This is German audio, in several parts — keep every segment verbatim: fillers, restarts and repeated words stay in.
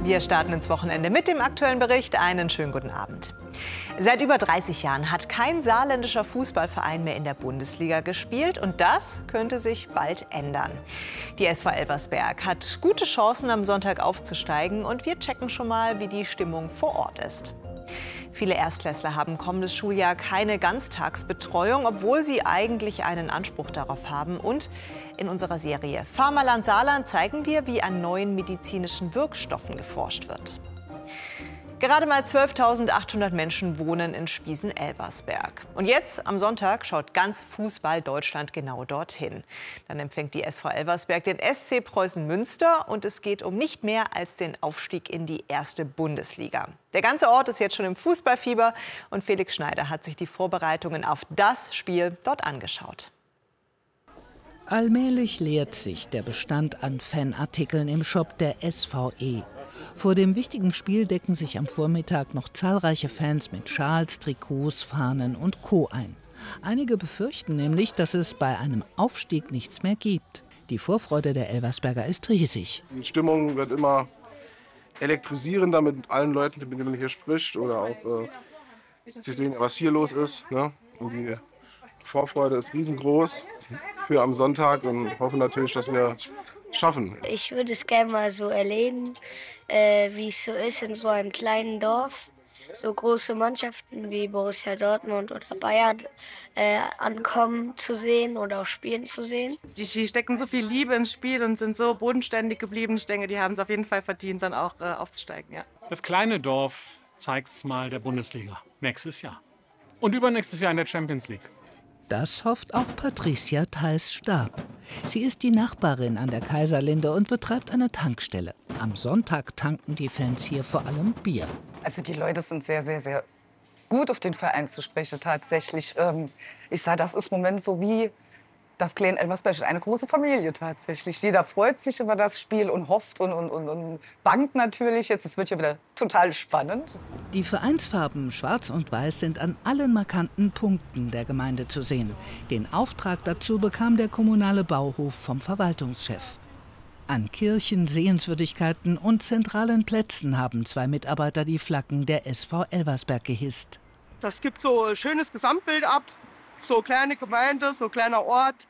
Wir starten ins Wochenende mit dem aktuellen Bericht. Einen schönen guten Abend. Seit über dreißig Jahren hat kein saarländischer Fußballverein mehr in der Bundesliga gespielt. Und das könnte sich bald ändern. Die S V Elversberg hat gute Chancen, am Sonntag aufzusteigen. Und wir checken schon mal, wie die Stimmung vor Ort ist. Viele Erstklässler haben kommendes Schuljahr keine Ganztagsbetreuung, obwohl sie eigentlich einen Anspruch darauf haben. Und in unserer Serie Pharmaland Saarland zeigen wir, wie an neuen medizinischen Wirkstoffen geforscht wird. Gerade mal zwölftausendachthundert Menschen wohnen in Spiesen-Elversberg. Und jetzt, am Sonntag, schaut ganz Fußball-Deutschland genau dorthin. Dann empfängt die S V Elversberg den S C Preußen Münster und es geht um nicht mehr als den Aufstieg in die erste Bundesliga. Der ganze Ort ist jetzt schon im Fußballfieber und Felix Schneider hat sich die Vorbereitungen auf das Spiel dort angeschaut. Allmählich leert sich der Bestand an Fanartikeln im Shop der S V E. Vor dem wichtigen Spiel decken sich am Vormittag noch zahlreiche Fans mit Schals, Trikots, Fahnen und Co. ein. Einige befürchten nämlich, dass es bei einem Aufstieg nichts mehr gibt. Die Vorfreude der Elversberger ist riesig. Die Stimmung wird immer elektrisierender mit allen Leuten, mit denen man hier spricht. Oder auch, äh, Sie sehen ja, was hier los ist. Ne? Und die Vorfreude ist riesengroß für am Sonntag und hoffen natürlich, dass wir es schaffen. Ich würde es gerne mal so erleben, äh, wie es so ist in so einem kleinen Dorf. So große Mannschaften wie Borussia Dortmund oder Bayern äh, ankommen zu sehen oder auch spielen zu sehen. Die stecken so viel Liebe ins Spiel und sind so bodenständig geblieben. Ich denke, die haben es auf jeden Fall verdient, dann auch äh, aufzusteigen. Ja. Das kleine Dorf zeigt es mal der Bundesliga nächstes Jahr. Und übernächstes Jahr in der Champions League. Das hofft auch Patricia Theis-Stab. Sie ist die Nachbarin an der Kaiserlinde und betreibt eine Tankstelle. Am Sonntag tanken die Fans hier vor allem Bier. Also die Leute sind sehr, sehr, sehr gut auf den Verein zu sprechen tatsächlich. Ich sage, das ist im Moment so wie das Klein Elversberg, eine große Familie tatsächlich. Jeder freut sich über das Spiel und hofft und, und, und, und bangt natürlich. Jetzt es wird ja wieder total spannend. Die Vereinsfarben Schwarz und Weiß sind an allen markanten Punkten der Gemeinde zu sehen. Den Auftrag dazu bekam der kommunale Bauhof vom Verwaltungschef. An Kirchen, Sehenswürdigkeiten und zentralen Plätzen haben zwei Mitarbeiter die Flaggen der S V Elversberg gehisst. Das gibt so ein schönes Gesamtbild ab. So kleine Gemeinde, so kleiner Ort.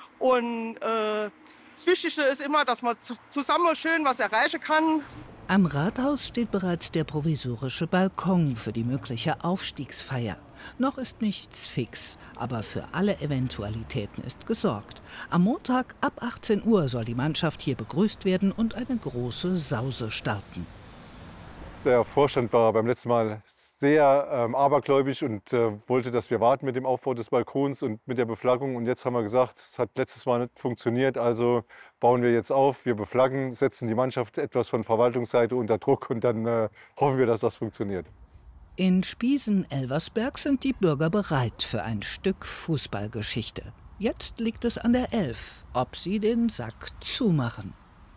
Und äh, das Wichtigste ist immer, dass man zusammen schön was erreichen kann. Am Rathaus steht bereits der provisorische Balkon für die mögliche Aufstiegsfeier. Noch ist nichts fix, aber für alle Eventualitäten ist gesorgt. Am Montag ab achtzehn Uhr soll die Mannschaft hier begrüßt werden und eine große Sause starten. Der Vorstand war beim letzten Mal sehr ähm, abergläubisch und äh, wollte, dass wir warten mit dem Aufbau des Balkons und mit der Beflaggung. Und jetzt haben wir gesagt, es hat letztes Mal nicht funktioniert, also bauen wir jetzt auf, wir beflaggen, setzen die Mannschaft etwas von Verwaltungsseite unter Druck und dann äh, hoffen wir, dass das funktioniert. In Spiesen-Elversberg sind die Bürger bereit für ein Stück Fußballgeschichte. Jetzt liegt es an der Elf, ob sie den Sack zumachen.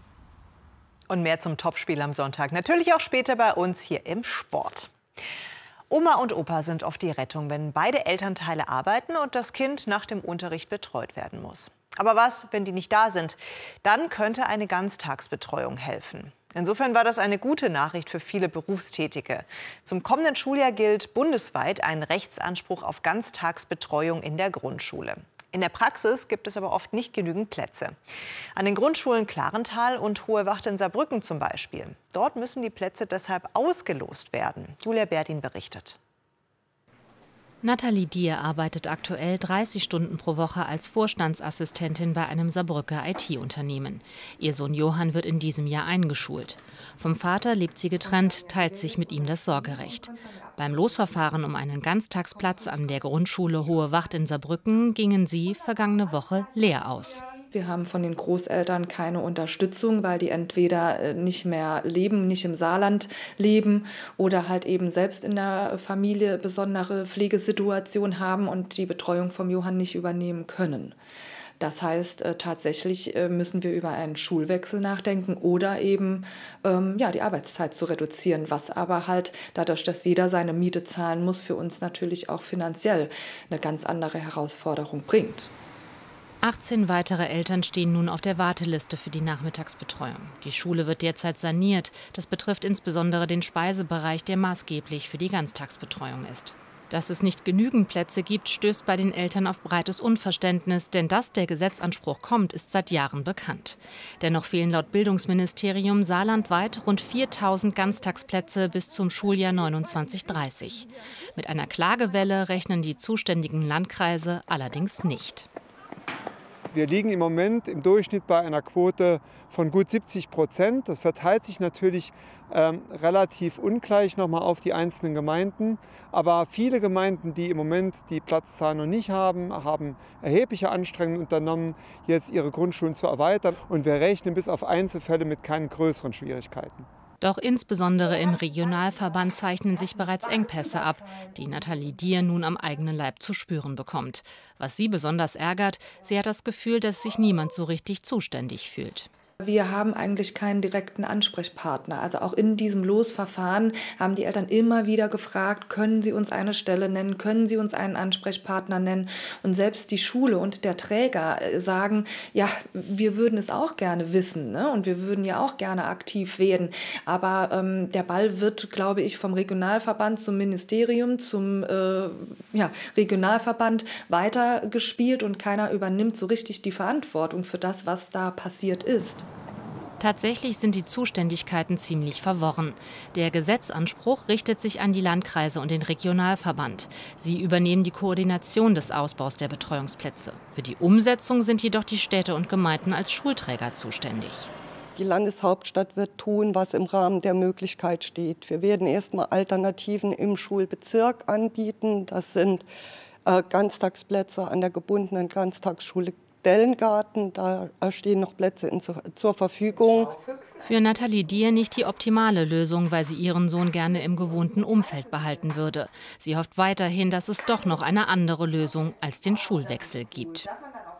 Und mehr zum Topspiel am Sonntag. Natürlich auch später bei uns hier im Sport. Oma und Opa sind oft die Rettung, wenn beide Elternteile arbeiten und das Kind nach dem Unterricht betreut werden muss. Aber was, wenn die nicht da sind? Dann könnte eine Ganztagsbetreuung helfen. Insofern war das eine gute Nachricht für viele Berufstätige. Zum kommenden Schuljahr gilt bundesweit ein Rechtsanspruch auf Ganztagsbetreuung in der Grundschule. In der Praxis gibt es aber oft nicht genügend Plätze. An den Grundschulen Klarental und Hohe Wacht in Saarbrücken zum Beispiel. Dort müssen die Plätze deshalb ausgelost werden. Julia Berdin berichtet. Nathalie Dier arbeitet aktuell dreißig Stunden pro Woche als Vorstandsassistentin bei einem Saarbrücker I T-Unternehmen. Ihr Sohn Johann wird in diesem Jahr eingeschult. Vom Vater lebt sie getrennt, teilt sich mit ihm das Sorgerecht. Beim Losverfahren um einen Ganztagsplatz an der Grundschule Hohe Wacht in Saarbrücken gingen sie vergangene Woche leer aus. Wir haben von den Großeltern keine Unterstützung, weil die entweder nicht mehr leben, nicht im Saarland leben oder halt eben selbst in der Familie besondere Pflegesituation haben und die Betreuung vom Johann nicht übernehmen können. Das heißt, äh, tatsächlich äh, müssen wir über einen Schulwechsel nachdenken oder eben ähm, ja, die Arbeitszeit zu reduzieren, was aber halt dadurch, dass jeder seine Miete zahlen muss, für uns natürlich auch finanziell eine ganz andere Herausforderung bringt. achtzehn weitere Eltern stehen nun auf der Warteliste für die Nachmittagsbetreuung. Die Schule wird derzeit saniert. Das betrifft insbesondere den Speisebereich, der maßgeblich für die Ganztagsbetreuung ist. Dass es nicht genügend Plätze gibt, stößt bei den Eltern auf breites Unverständnis, denn dass der Gesetzanspruch kommt, ist seit Jahren bekannt. Dennoch fehlen laut Bildungsministerium saarlandweit rund viertausend Ganztagsplätze bis zum Schuljahr neunundzwanzig dreißig. Mit einer Klagewelle rechnen die zuständigen Landkreise allerdings nicht. Wir liegen im Moment im Durchschnitt bei einer Quote von gut siebzig Prozent. Das verteilt sich natürlich ähm, relativ ungleich nochmal auf die einzelnen Gemeinden. Aber viele Gemeinden, die im Moment die Platzzahl noch nicht haben, haben erhebliche Anstrengungen unternommen, jetzt ihre Grundschulen zu erweitern. Und wir rechnen bis auf Einzelfälle mit keinen größeren Schwierigkeiten. Doch insbesondere im Regionalverband zeichnen sich bereits Engpässe ab, die Nathalie Dier nun am eigenen Leib zu spüren bekommt. Was sie besonders ärgert, sie hat das Gefühl, dass sich niemand so richtig zuständig fühlt. Wir haben eigentlich keinen direkten Ansprechpartner. Also auch in diesem Losverfahren haben die Eltern immer wieder gefragt, können Sie uns eine Stelle nennen, können Sie uns einen Ansprechpartner nennen? Und selbst die Schule und der Träger sagen, ja, wir würden es auch gerne wissen, ne? Und wir würden ja auch gerne aktiv werden. Aber ähm, der Ball wird, glaube ich, vom Regionalverband zum Ministerium, zum äh, ja, Regionalverband weitergespielt und keiner übernimmt so richtig die Verantwortung für das, was da passiert ist. Tatsächlich sind die Zuständigkeiten ziemlich verworren. Der Gesetzanspruch richtet sich an die Landkreise und den Regionalverband. Sie übernehmen die Koordination des Ausbaus der Betreuungsplätze. Für die Umsetzung sind jedoch die Städte und Gemeinden als Schulträger zuständig. Die Landeshauptstadt wird tun, was im Rahmen der Möglichkeit steht. Wir werden erstmal Alternativen im Schulbezirk anbieten. Das sind äh, Ganztagsplätze an der gebundenen Ganztagsschule Dellengarten, da stehen noch Plätze in, zur Verfügung. Für Nathalie Dier nicht die optimale Lösung, weil sie ihren Sohn gerne im gewohnten Umfeld behalten würde. Sie hofft weiterhin, dass es doch noch eine andere Lösung als den Schulwechsel gibt.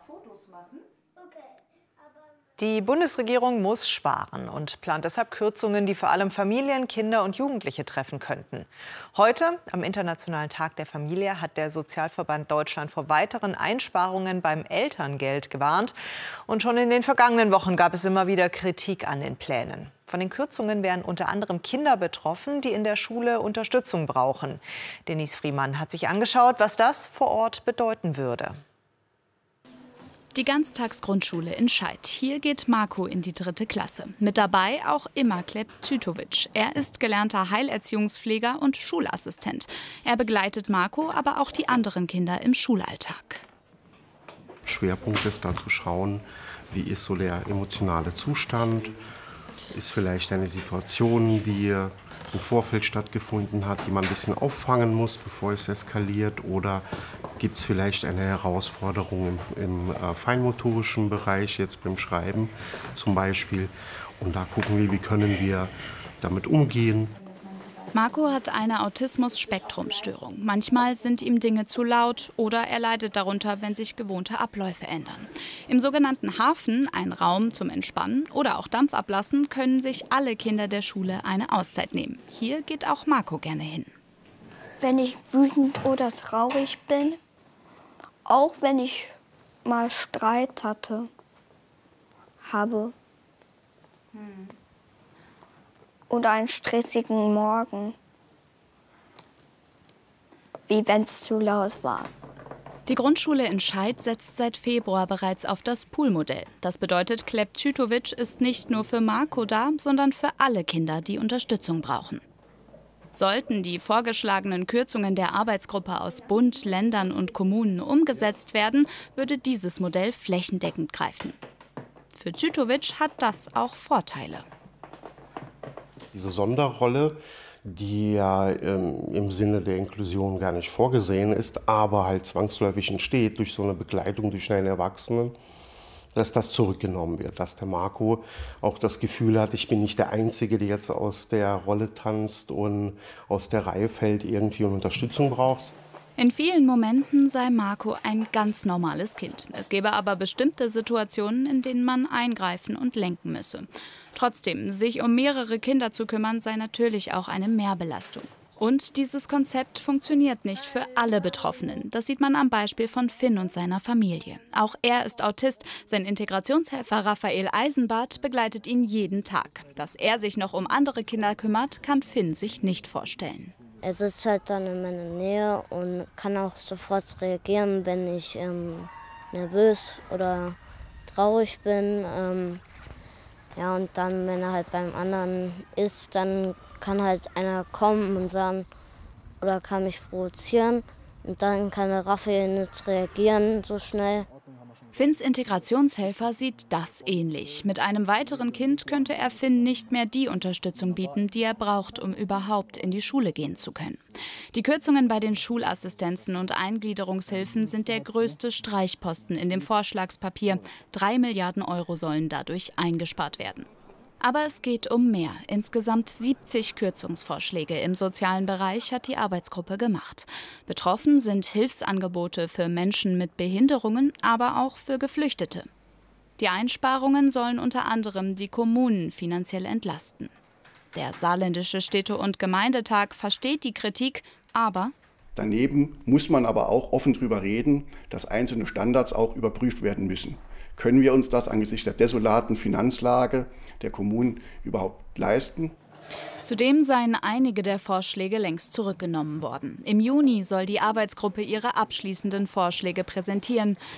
Die Bundesregierung muss sparen und plant deshalb Kürzungen, die vor allem Familien, Kinder und Jugendliche treffen könnten. Heute, am Internationalen Tag der Familie, hat der Sozialverband Deutschland vor weiteren Einsparungen beim Elterngeld gewarnt. Und schon in den vergangenen Wochen gab es immer wieder Kritik an den Plänen. Von den Kürzungen wären unter anderem Kinder betroffen, die in der Schule Unterstützung brauchen. Denise Friemann hat sich angeschaut, was das vor Ort bedeuten würde. Die Ganztagsgrundschule in Scheid. Hier geht Marco in die dritte Klasse. Mit dabei auch Imma Klep-Tütovic. Er ist gelernter Heilerziehungspfleger und Schulassistent. Er begleitet Marco, aber auch die anderen Kinder im Schulalltag. Schwerpunkt ist da zu schauen, wie ist so der emotionale Zustand. Ist vielleicht eine Situation, die im Vorfeld stattgefunden hat, die man ein bisschen auffangen muss, bevor es eskaliert? Oder gibt es vielleicht eine Herausforderung im, im äh, feinmotorischen Bereich, jetzt beim Schreiben zum Beispiel? Und da gucken wir, wie können wir damit umgehen. Marco hat eine Autismus-Spektrum-Störung. Manchmal sind ihm Dinge zu laut oder er leidet darunter, wenn sich gewohnte Abläufe ändern. Im sogenannten Hafen, ein Raum zum Entspannen oder auch Dampf ablassen, können sich alle Kinder der Schule eine Auszeit nehmen. Hier geht auch Marco gerne hin. Wenn ich wütend oder traurig bin, auch wenn ich mal Streit hatte, habe. Hm. Oder einen stressigen Morgen, wie wenn es zu laut war. Die Grundschule in Scheid setzt seit Februar bereits auf das Poolmodell. Das bedeutet, Klep-Tütovic ist nicht nur für Marco da, sondern für alle Kinder, die Unterstützung brauchen. Sollten die vorgeschlagenen Kürzungen der Arbeitsgruppe aus Bund, Ländern und Kommunen umgesetzt werden, würde dieses Modell flächendeckend greifen. Für Tütovic hat das auch Vorteile. Diese Sonderrolle, die ja ähm, im Sinne der Inklusion gar nicht vorgesehen ist, aber halt zwangsläufig entsteht durch so eine Begleitung durch einen Erwachsenen, dass das zurückgenommen wird, dass der Marco auch das Gefühl hat, ich bin nicht der Einzige, der jetzt aus der Rolle tanzt und aus der Reihe fällt irgendwie und Unterstützung braucht. In vielen Momenten sei Marco ein ganz normales Kind. Es gäbe aber bestimmte Situationen, in denen man eingreifen und lenken müsse. Trotzdem, sich um mehrere Kinder zu kümmern, sei natürlich auch eine Mehrbelastung. Und dieses Konzept funktioniert nicht für alle Betroffenen. Das sieht man am Beispiel von Finn und seiner Familie. Auch er ist Autist. Sein Integrationshelfer Raphael Eisenbart begleitet ihn jeden Tag. Dass er sich noch um andere Kinder kümmert, kann Finn sich nicht vorstellen. Er sitzt halt dann in meiner Nähe und kann auch sofort reagieren, wenn ich ähm, nervös oder traurig bin. Ähm, ja, und dann, wenn er halt beim anderen ist, dann kann halt einer kommen und sagen, oder kann mich provozieren. Und dann kann der Raphael nicht reagieren so schnell. Finns Integrationshelfer sieht das ähnlich. Mit einem weiteren Kind könnte er Finn nicht mehr die Unterstützung bieten, die er braucht, um überhaupt in die Schule gehen zu können. Die Kürzungen bei den Schulassistenzen und Eingliederungshilfen sind der größte Streichposten in dem Vorschlagspapier. Drei Milliarden Euro sollen dadurch eingespart werden. Aber es geht um mehr. Insgesamt siebzig Kürzungsvorschläge im sozialen Bereich hat die Arbeitsgruppe gemacht. Betroffen sind Hilfsangebote für Menschen mit Behinderungen, aber auch für Geflüchtete. Die Einsparungen sollen unter anderem die Kommunen finanziell entlasten. Der Saarländische Städte- und Gemeindetag versteht die Kritik, aber daneben muss man aber auch offen darüber reden, dass einzelne Standards auch überprüft werden müssen. Können wir uns das angesichts der desolaten Finanzlage der Kommunen überhaupt leisten? Zudem seien einige der Vorschläge längst zurückgenommen worden. Im Juni soll die Arbeitsgruppe ihre abschließenden Vorschläge präsentieren.